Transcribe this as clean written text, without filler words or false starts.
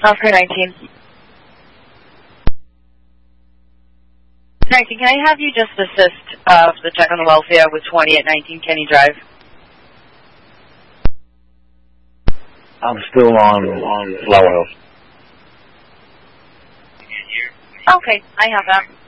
Oscar 19. 19, can I have you just assist the check on the welfare with 20 at 19 Kenny Drive? I'm still on Flower Hill. Okay, I have that.